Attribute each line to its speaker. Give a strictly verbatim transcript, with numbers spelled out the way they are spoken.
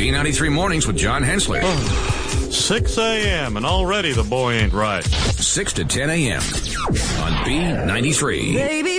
Speaker 1: B ninety-three Mornings with John Hensley.
Speaker 2: six a.m. and already the boy ain't right.
Speaker 1: six to ten a.m. on B ninety-three.
Speaker 3: Baby,